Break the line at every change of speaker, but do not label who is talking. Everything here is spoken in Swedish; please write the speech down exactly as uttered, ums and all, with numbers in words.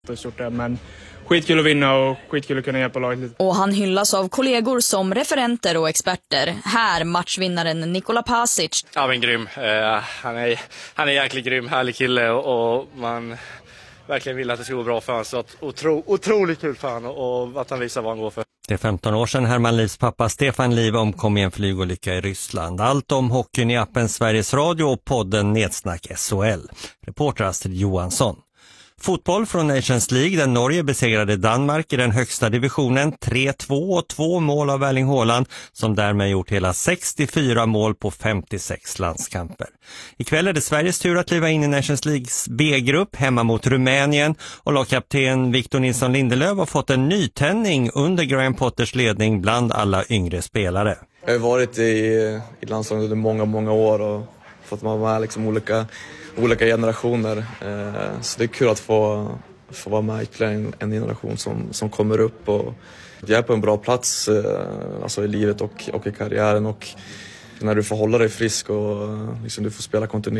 Men skitkul att vinna och skitkul att kunna hjälpa laget lite.
Och han hyllas av kollegor som referenter och experter. Här matchvinnaren Nikola Pasic.
Ja, men grym. Uh, han är han är jäkligt grym, härlig kille och, och man verkligen vill att det ska gå bra för honom. Så att otro, otroligt kul för honom och att han visar vad han går för.
Det är femton år sedan Herman Livs pappa Stefan Liv omkom i en flygolycka i Ryssland. Allt om hockeyn i appen Sveriges Radio och podden Nedsnack S O L. Reporter Astrid Johansson. Fotboll från Nations League där Norge besegrade Danmark i den högsta divisionen tre två och två mål av Erling Haaland som därmed gjort hela sextiofyra mål på femtiosex landskamper. Ikväll är det Sveriges tur att kliva in i Nations Leagues B-grupp hemma mot Rumänien och lagkapten Victor Nilsson Lindelöf har fått en nytändning under Graham Potters ledning bland alla yngre spelare.
Jag har varit i, i landslaget under många, många år och fått vara med liksom olika olika generationer, så det är kul att få, få vara med ytterligare en, en generation som, som kommer upp och jag är på en bra plats alltså i livet och, och i karriären och när du får hålla dig frisk och liksom du får spela kontinuerligt